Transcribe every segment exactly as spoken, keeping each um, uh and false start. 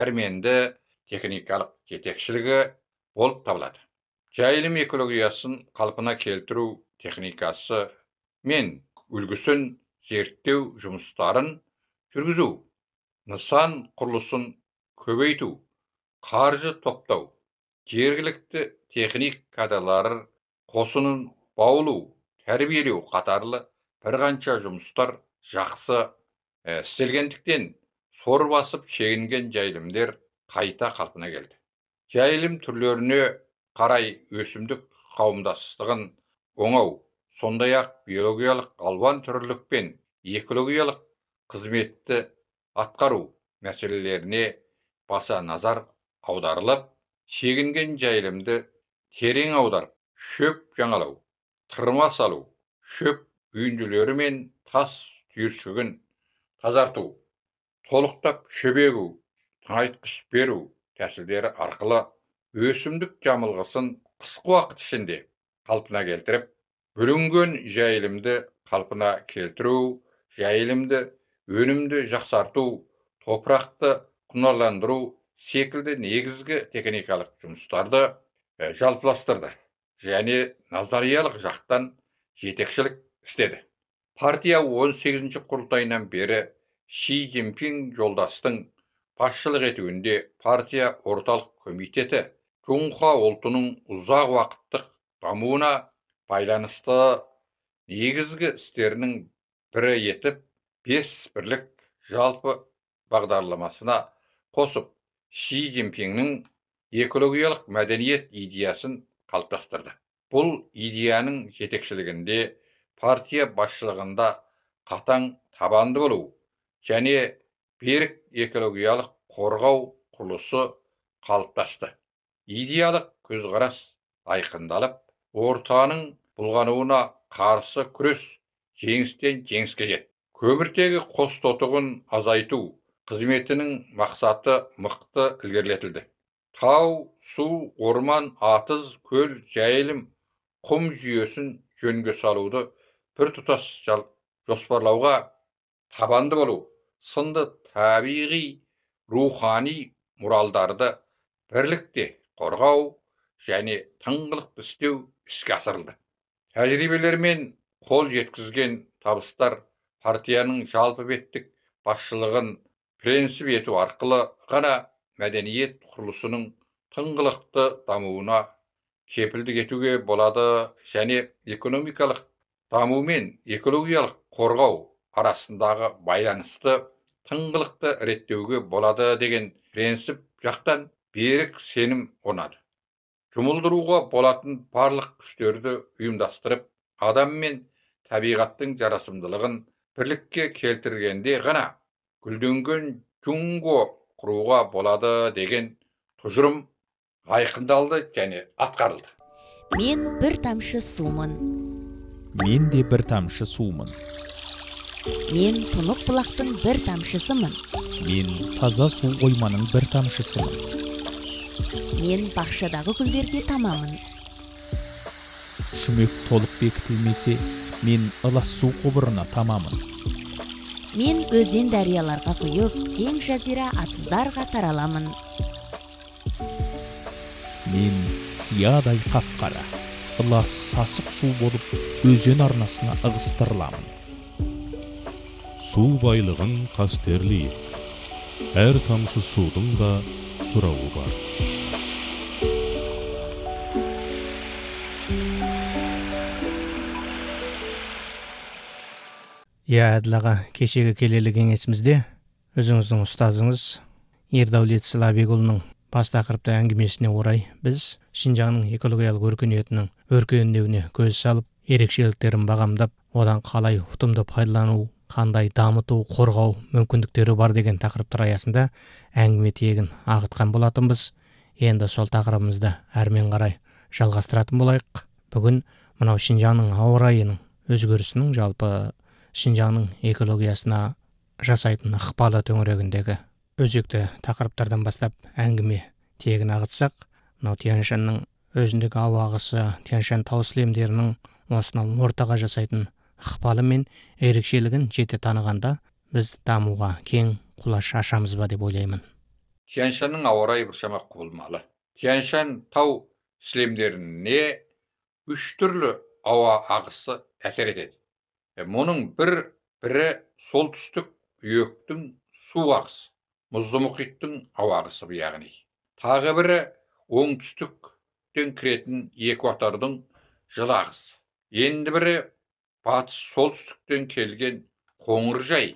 пәрменді техникалық жетекшілігі болып табылады. Жайылым экологиясын қалпына келтіру техникасы мен үлгісін зерттеу жұмыстарын жүргізу, нысан құрылысын көбейту, қаржы топтау, жергілікті техник кадрлар қосынын баулу, тәрбиелеу қатарлы бір қанша жұмыстар жақсы ә, істелгендіктен сор басып шегінген жайылымдер қайта қалпына келді. Жайылым түрлеріне қарай өсімдік қауымдастығын оңау, сондай-ақ биологиялық алуан түрлілік пен экологиялық қызметті атқару мәселелеріне баса назар аударылып, шегінген жайылымды терең аударып, шөп жаңалау, тырма салу, шөп үйінділері мен тас түйіршігін тазарту, толықтап шөп егу, тыңайтқыш беру тәсілдері арқылы өсімдік жамылғысын қысқы уақыт ішінде қалпына келтіріп, бүлінген жайылымды қалпына келтіру, жайылымды өнімді жақсарту, топырақты құнарландыру секілді негізгі техникалық жұмыстарды ә, жалпыластырды және назариялық жақтан жетекшілік істеді. Партия он сегізінші құрылтайынан бері Ши Цзиньпин жолдастың басшылық етуінде партия орталық комитеті Жоңға ұлтының ұзақ уақыттық дамуына байланысты негізгі істерінің бірі етіп, бес бірлік жалпы бағдарламасына қосып, Ши Цзиньпиннің экологиялық мәдениет идеясын қалыптастырды. Бұл идеяның жетекшілігінде партия басшылығында қатаң табанды болу және берік экологиялық қорғау құрылысы қалыптасты. Идеялық көзқарас айқындалып, ортаның бұлғануына қарсы күрес жеңістен жеңіске жетті. Көміртегі қос тотығын азайту қызметінің мақсаты мықты ілгерілетілді. Тау, су, орман, атыз, көл, жайылым, құм жүйесін жөнге салуды бір тұтас жоспарлауға табанды болу, сынды табиғи, рухани мұралдарды бірлікте қорғау және тыңғылықты істеу іске асырылды. Тәжірибелер мен қол жеткізген табыстар партияның жалпы беттік басшылығын принцип ету арқылы ғана мәдениет құрылысының тыңғылықты дамуына кепілдік етуге болады және экономикалық даму мен экологиялық қорғау арасындағы байланысты тыңғылықты реттеуге болады деген принцип жақтан берік сенім орнады. Жұмылдыруға болатын барлық күштерді ұйымдастырып, адам мен табиғаттың жарасымдылығын бірлікке келтіргенде ғана гүлденген Жоңго құруға болады деген тұжырым айқындалды және атқарылды. Мен бір тамшы сумын. Мен де бір тамшы сумын. Мен тұнық бұлақтың бір тамшысымын. Мен таза су қойманың бір тамшысымын. Мен бақшадағы гүлдерге тамамын. Шүмек толық бекітілмесе, мен ылас су құбырына тамамын. Мен өзен дарияларға құйып, кең жазира атыздарға тараламын. Мен сиядай қап-қара, ылас сасық су болып, өзен арнасына ығыстырыламын. Су байлығын қастерлейік. Әр тамшы судың да сұрауы бар. Я әділаға кешегі келелі кеңесімізде өзіңіздің ұстазыңыз Ердәулет Сылабекұлының бас тақырыпта әңгімесіне орай біз Шинжаңның экологиялық өркениетінің өркендеуіне көз салып, ерекшеліктерін бағамдап, одан қалай ұтымды пайдалану, қандай дамыту, қорғау мүмкіндіктері бар деген тақырыптар аясында әңгіме тиегін ағытқан болатынбыз. Енді сол тақырыбымызды әрмен қарай жалғастыратын болайық. Бүгін мынау Шинжаңның ауа райының өзгерісінің жалпы Шинжаңның экологиясына жасайтын ықпалы төңірегіндегі өзекті тақырыптардан бастап әңгіме тиегін ағытсақ, мынау Тянь-Шаньның өзіндегі ауа ағысы, Тянь-Шань тау сілемдерінің осынау ортаға жасайтын ықпалы мен ерекшелігін жете танығанда, біз дамуға кең құлаш ашамыз ба деп ойлаймын. Тянь-Шанның ауа райы біршама құбылмалы. Тянь-Шан тау сілемдеріне үш түрлі ауа ағысы әсер етеді. Мұның бір бірі солтүстік үйектің су ағысы, мұзды мұхиттың ауа ағысы яғни. Тағы бірі оңтүстіктен кіретін экватордың жылы ағысы. Енді бірі батыс солтүстіктен келген Қоңыржай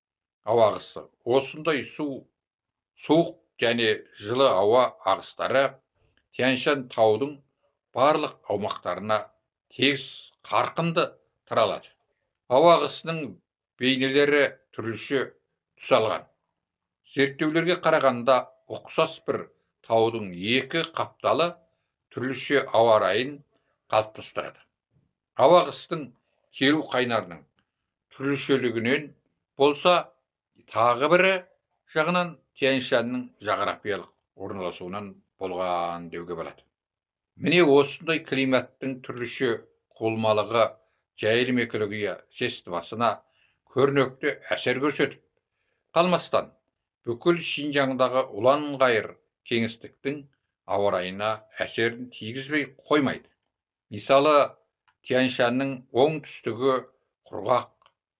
ауа ағысы. Осындай су, суық және жылы ауа ағыстары Тянь-Шан таудың барлық аумақтарына тегіс қарқынды таралады. Ауа ағысының бейнелері түрліше түс алған. Зерттеулерге қарағанда ұқсас бір таудың екі қапталы түрліше ауа райын қалыптастырады. Ауа ағыстың келу қайнарының түрлішелігінен болса, тағы бірі жағынан Тянь-Шанның жағрапиялық орналасуынан болған деуге болады. Міне осындай климаттың түрліше құбылмалығы жайылым экология системасына көрнекті әсер көрсетіп қалмастан, бүкіл Шинжаңдағы ұлан-ғайыр кеңістіктің ауа райына әсерін тигізбей қоймайды. Мысалы, Тянь-Шанның оңтүстігі құрғақ,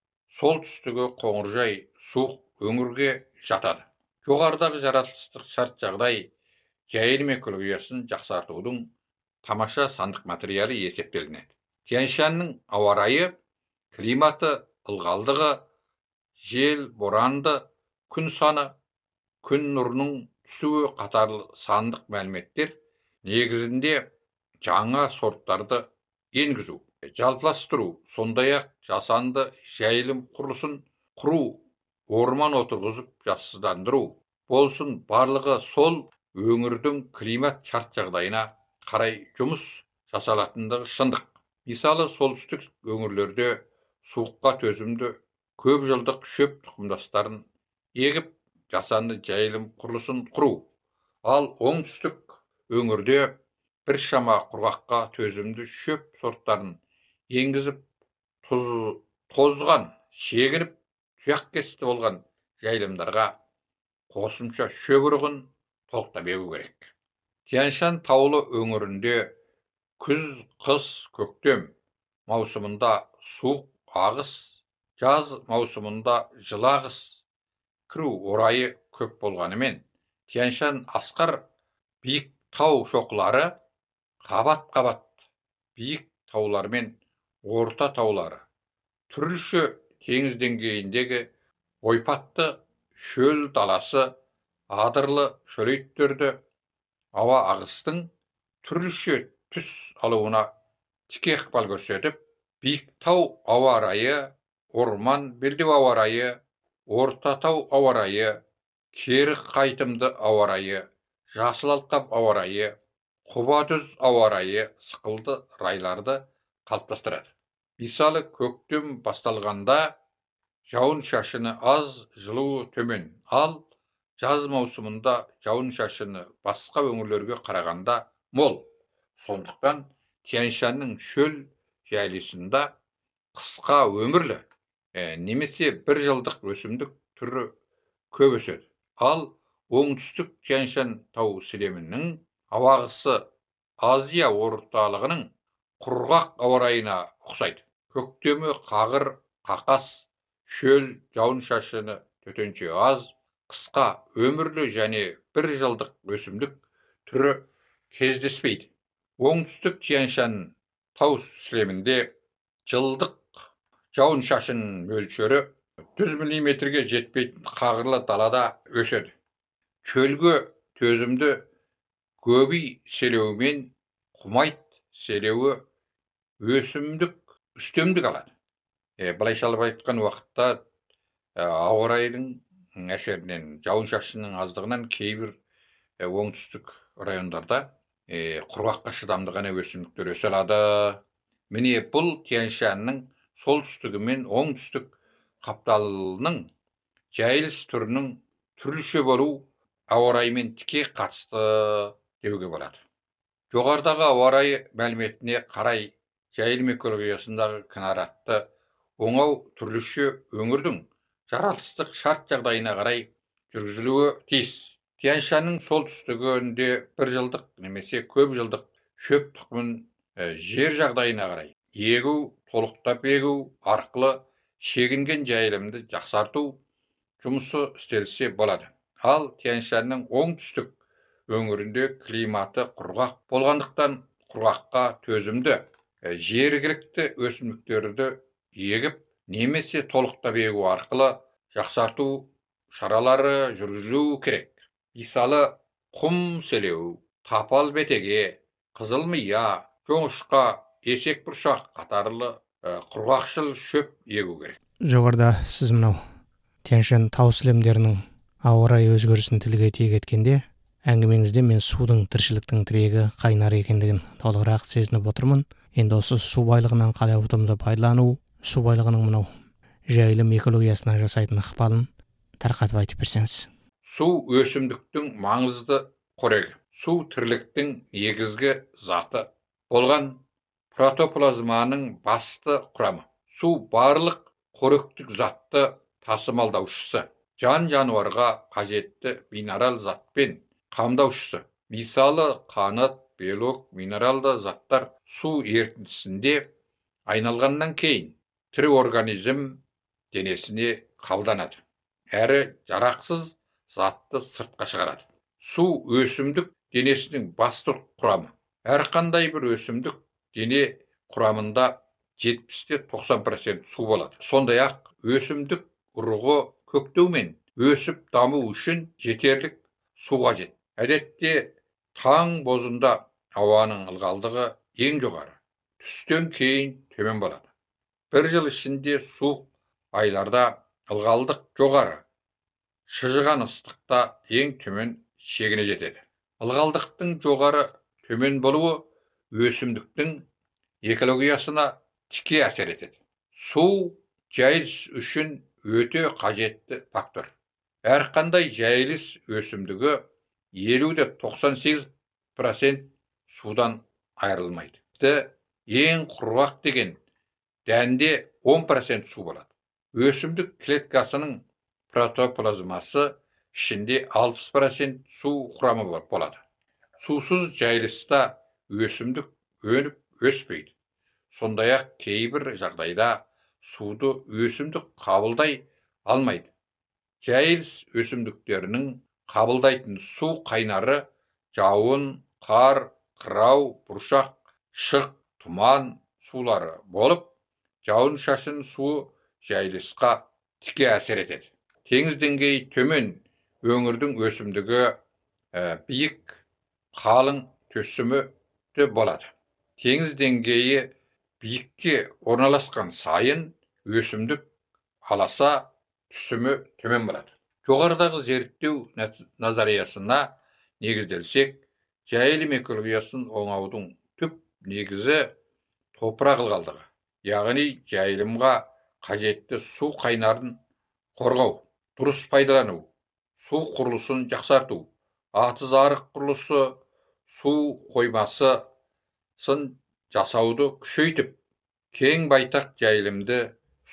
солтүстігі Қоңыржай суық өңірге жатады. Жоғарыдағы жаратылыстық шарт жағдай жайылым экологиясын жақсартудың тамаша сандық материалы есептелінеді. Тянь-Шанның ауа райы, климаты, ылғалдығы, жел, боранды, күн саны, күн нұрының түсуі қатарлы сандық мәліметтер негізінде жаңа сорттарды енгізу, жалпыластыру, сондай-ақ жасанды жайылым құрылысын құру, орман отырғызып жассыздандыру болсын, барлығы сол өңірдің климат шарт жағдайына қарай жұмыс жасалатындығы шындық. Мысалы, солтүстік өңірлерде суыққа төзімді көп жылдық шөп тұқымдастарын егіп жасанды жайылым құрылысын құру. Ал оңтүстік өңірде біршама құрғаққа төзімді шөп сорттарын енгізіп, тозған, шегініп, тұяқ кесті болған жайылымдарға қосымша шөп ұрығын толықтап егу керек. Тянь-Шан таулы өңірінде күз, қыс, көктем маусымында суық ағыс, жаз маусымында жылы ағыс кіру орайы көп болғанымен, Тянь-Шан асқар биік тау шоқылары, қабат-қабат биік таулармен орта таулары, түрліше теңіз деңгейіндегі ойпатты шөл даласы, адырлы шөлейттерді ауа ағыстың түрліше түс алуына тіке ықпал көрсетіп, биік тау ауа райы, орман белдеу ауа райы, орта тау ауа райы, кері қайтымды ауа райы, жасыл алқап ауа райы, құба түз ауа райы сықылды райларды қалыптастырады. Мысалы, көктем басталғанда жауын шашыны аз, жылуы төмен, ал жаз маусымында жауын шашыны басқа өңірлерге қарағанда мол. Сондықтан Тянь-Шанның шөл жайлысында қысқа өмірлі, ә, немесе бір жылдық өсімдік түрі көп өседі. Ал оңтүстік Тянь-Шан тау сілемінің ауа ағысы Азия орталығының құрғақ ауа райына ұқсайды. Көктемі қағыр, қақас, шөл, жауын шашыны төтенше аз, қысқа өмірлі және бір жылдық өсімдік түрі кездеспейді. Оңтүстік Тянь-Шан тау сілемінде жылдық жауын шашын мөлшері жүз миллиметрге жетпейтін қағырлы далада өседі. Шөлге төзімді көбей селеуімен құмайт селеуі өсімдік үстемдік алады. Е, былайша алып айтқан уақытта ә, ауа райының әсерінен, жауын шашынның аздығынан кейбір ә, оңтүстік райондарда ә, құрғаққа шыдамды ғана өсімдіктер өсе алады. Міне бұл Тянь-Шанның солтүстігі мен оңтүстік қапталының жайылыс түрінің түрліше болу ауа райымен тіке қатысты деуге болады. Жоғарыдағы ауа райы мәліметіне қарай жайылым экологиясындағы кінаратты оңау түрліше өңірдің жаратылыстық шарт жағдайына қарай жүргізілуі тиіс. Тянь-Шаньның солтүстігінде бір жылдық немесе көп жылдық шөп тұқымын ә, жер жағдайына қарай егу, толықтап егу арқылы шегінген жайылымды жақсарту жұмысы істелсе болады. Ал Тянь-Шаньның оңтүстік өңірінде климаты құрғақ болғандықтан құрғаққа төзімді ә, жергілікті өсімдіктерді егіп немесе толықтап егу арқылы жақсарту шаралары жүргізілу керек. Мысалы, құм селеу, тапал бетеге, қызыл мия, жоңышқа, есек бұршақ қатарлы ә, құрғақшыл шөп егу керек. Жоғарыда сіз мынау Тянь-Шань тау сілемдерінің ауа райы өзгерісін тілге тиек еткенде, әңгімеңізде мен судың тіршіліктің тірегі қайнар екендігін толығырақ сезініп отырмын. Енді осы су байлығынан қалай ұтымды пайдалану, су байлығының мынау жайылым экологиясына жасайтын ықпалын тарқатып айтып берсеңіз. Су өсімдіктің маңызды қорегі. Су тірліктің негізгі заты болған протоплазманың басты құрамы. Су барлық қоректік затты тасымалдаушысы, жан жануарға қажетті минерал затпен қамдаушысы. Мысалы, қанат, белок, минералды заттар су ертіндісінде айналғаннан кейін тірі организм денесіне қабылданады. Әрі жарақсыз затты сыртқа шығарады. Су өсімдік денесінің басты құрамы. Әрқандай бір өсімдік дене құрамында жетпістен тоқсан процент су болады. Сондай-ақ өсімдік ұрығы көктеумен өсіп даму үшін жетерлік су қажет. Әдетте таң бозында ауаның ылғалдығы ең жоғары, түстен кейін төмен болады. Бір жыл ішінде суық айларда ылғалдық жоғары, шыжыған ыстықта ең төмен шегіне жетеді. Ылғалдықтың жоғары төмен болуы өсімдіктің экологиясына тіке әсер етеді. Су жайылыс үшін өте қажетті фактор. Әрқандай жайылыс өсімдігі елуден тоқсан сегіз процент судан айырылмайды. Ең құрғақ деген дәнде он процент су болады. Өсімдік клеткасының протоплазмасы ішінде алпыс процент су құрамы болады. Сусыз жайылыста өсімдік өніп өспейді. Сондай-ақ кейбір жағдайда суды өсімдік қабылдай алмайды. Жайылыс өсімдіктерінің қабылдайтын су қайнары жауын, қар, қырау, бұршақ, шық, тұман сулары болып, жауын-шашын суы жайылысқа тіке әсер етеді. Теңіз деңгейі төмен өңірдің өсімдігі ә, биік, қалың төсімі де болады. Теңіз деңгейі биікке орналасқан сайын өсімдік аласа түсімі төмен болады. Жоғарыдағы зерттеу назариясына негізделсек, жайылым экологиясын оңаудың түп негізі топырақ ылғалдығы, яғни жайылымға қажетті су қайнарын қорғау, дұрыс пайдалану, су құрылысын жақсарту, атыз арық құрылысы, су қоймасы сын жасауды күшейтіп, кең байтақ жайылымды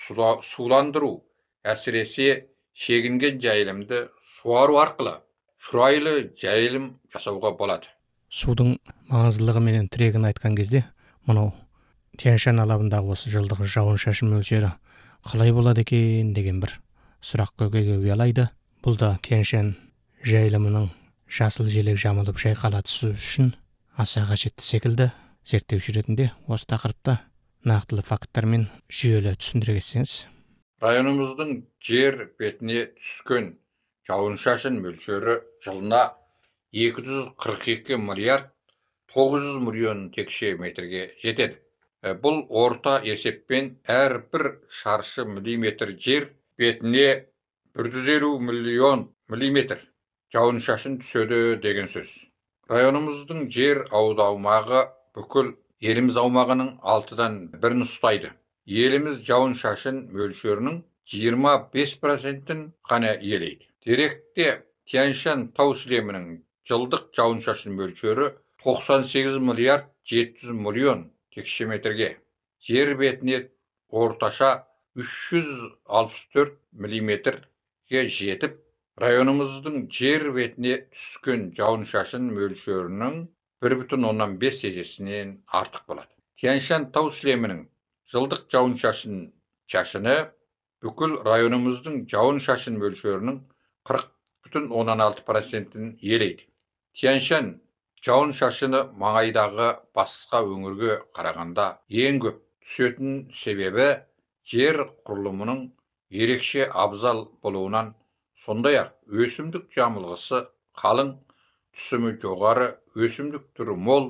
суландыру, әсіресе шегінген жайылымды суару арқылы шұрайлы жайылым жасауға болады. Судың маңыздылығы менен тірегін айтқан кезде, мынау Тянь-Шань алабындағы осы жылдық жауын-шашын мөлшері қалай болады екен деген бір сұрақ көкейге ұялайды. Бұл да Тянь-Шань жайылымының жасыл желек жамылып жайқала түсу үшін аса қажетті секілді. Зерттеуші ретінде осы тақырыпта нақтылы факттармен жүйелі түсіндіре кетсеңіз. Районымыздың жер бетіне түскен жауын-шашын мөлшері жылына екі жүз қырық екі миллиард тоғыз жүз миллион текше метрге жетеді. Бұл орта есеппен әр бір шаршы миллиметр жер бетіне бір жүз елу миллион миллиметр жауын-шашын түседі деген сөз. Районымыздың жер аумағы бүкіл еліміз аумағының алтыдан бірін ұстайды. Еліміз жауын-шашын мөлшерінің жиырма бес процентін ғана иелейді. Деректе Тянь-Шань тау сілемінің жылдық жауын-шашын мөлшері тоқсан сегіз миллиард жеті жүз миллион текше метрге, жер бетіне орташа үш жүз алпыс төрт миллиметрге жетіп, районымыздың жер бетіне түскен жауын-шашын мөлшерінің бір бүтін оннан бес есесінен артық болады. Тянь-Шань тау сілемінің жылдық жауын-шашын шашыны бүкіл районымыздың жауын-шашын мөлшерінің қырық бүтін оннан алты процентін иелейді. Тянь-Шань жауын-шашыны маңайдағы басқа өңірге қарағанда ең көп түсетін себебі жер құрылымының ерекше абзал болуынан, сондай-ақ өсімдік жамылғысы қалың, түсімі жоғары, өсімдік түрі мол,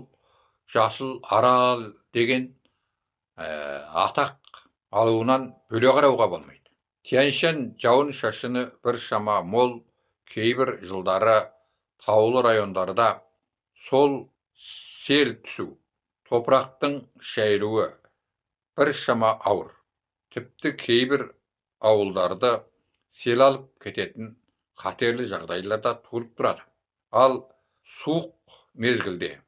жасыл арал деген ә, атақ алуынан бөле қарауға болмайды. Тянь-Шань жауын-шашыны бір шама мол, кейбір жылдары таулы райондарда сол сел түсу, топырақтың шайылуы бір шама ауыр. Тіпті кейбір ауылдарды сел алып кететін қатерлі жағдайларда туылып тұрады. Ал суық мезгілде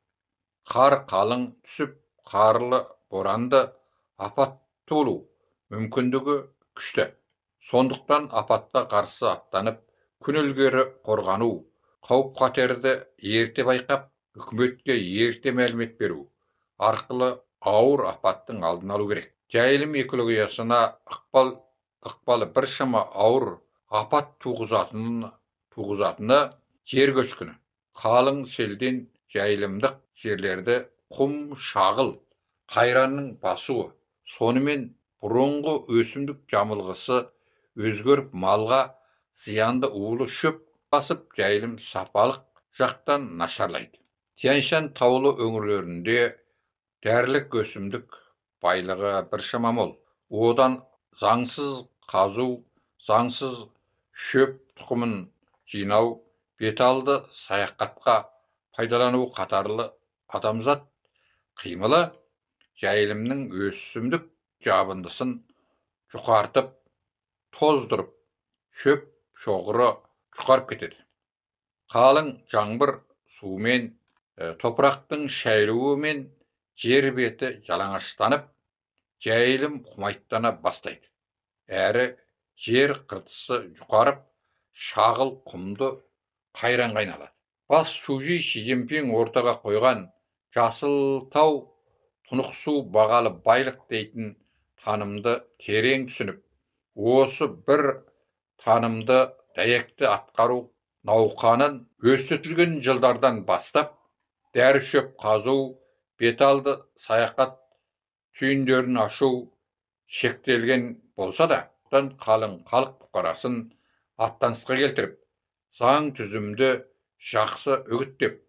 қар қалың түсіп, қарлы боранды апат толу мүмкіндігі күшті. Сондықтан апатқа қарсы аттанып, күн ілгері қорғану, қауіп-қатерді ерте байқап, үкіметке ерте мәлімет беру арқылы ауыр апаттың алдын алу керек. Жайылым экологиясына ықпал ықпалы біршама ауыр апат туғызатыны, туғызатыны жер көшкіні. Қалың селден жайылымдық жерлерді құм, шағыл, қайранның басуы, сонымен бұрынғы өсімдік жамылғысы өзгеріп малға зиянды улы шөп басып, жайылым сапалық жақтан нашарлайды. Тянь-Шань таулы өңірлерінде дәрілік өсімдік байлығы біршама мол. Одан заңсыз қазу, заңсыз шөп тұқымын жинау, беталды саяхатқа пайдалану қатарлы адамзат қимылы жайылымның өсімдік жабындысын жұқартып, тоздырып, шөп шоғыры жұқарып кетеді. Қалың жаңбыр суымен, ә, топырақтың шайылуымен жер беті жалаңаштанып, жайылым құмайттана бастайды. Әрі жер қыртысы жұқарып, шағыл құмды қайранға айналады. Бас шужи Ши Цзиньпин ортаға қойған жасыл тау, тұнық су бағалы байлық дейтін танымды терең түсініп, осы бір танымды дәйекті атқару науқанын өрістетілген жылдардан бастап, дәрі шөп қазу, беталды саяхат түйіндерін ашу шектелген болса да, қалың халық бұқарасын аттанысқа келтіріп, заң түзімді жақсы үгіттеп,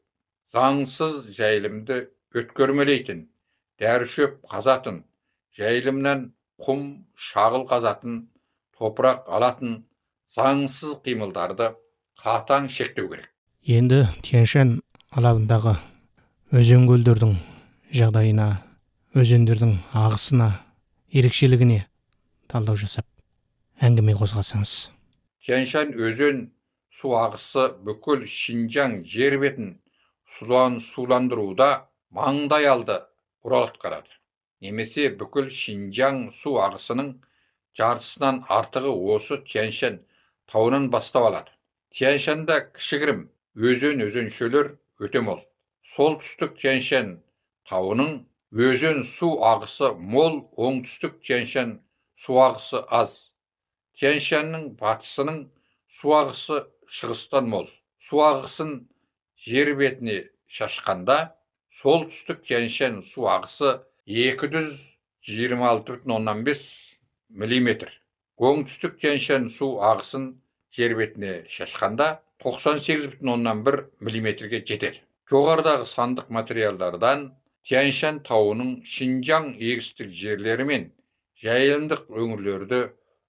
заңсыз жайылымды өткөрмелейтін, дәрі шөп қазатын, жайылымнан құм, шағыл қазатын, топырақ алатын заңсыз қимылдарды қатаң шектеу керек. Енді Тянь-Шань алабындағы өзен көлдердің жағдайына, өзендердің ағысына, ерекшелігіне талдау жасап, әңгіме қозғасаңыз. Тянь-Шань өзен су ағысы бүкіл Шинжаң жер бетін судан суландыруда маңдай алды рөл атқарады. Немесе бүкіл Шинжаң су ағысының жартысынан артығы осы Тянь-Шань тауынан бастау алады. Тянь-Шанда кішігірім өзен өзеншелер өте мол. Солтүстік Тянь-Шань тауының өзен су ағысы мол, оңтүстік Тянь-Шань су ағысы аз. Тянь-Шаньның батысының су ағысы шығыстан мол. Су ағысын жер бетіне шашқанда, солтүстік Тянь-Шань су ағысы екі жүз жиырма алты бүтін оннан бес миллиметр. Оңтүстік Тянь-Шань су ағысын жер бетіне шашқанда тоқсан сегіз бүтін оннан бір миллиметрге жетеді. Жоғарыдағы сандық материалдардан Тянь-Шань тауының Шинжаң егістік жерлері мен жайылымдық өңірлерді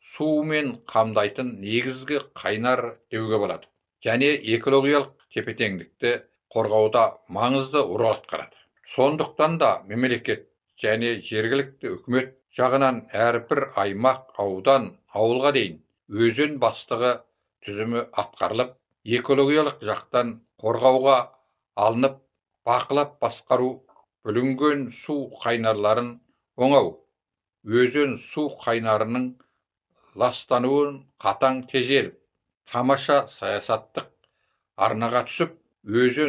сумен қамдайтын негізгі қайнар деуге болады. Және экологиялық тепе-теңдікті қорғауда маңызды рөл атқарады. Сондықтан да мемлекет және жергілікті үкімет жағынан әрбір аймақ, аудан, ауылға дейін өзен бастығы түзімі атқарылып, экологиялық жақтан қорғауға алынып, бақылап басқару, бүлінген су қайнарларын оңау, өзен су қайнарының ластануын қатаң тежеліп, тамаша саясаттық арнаға түсіп, өзен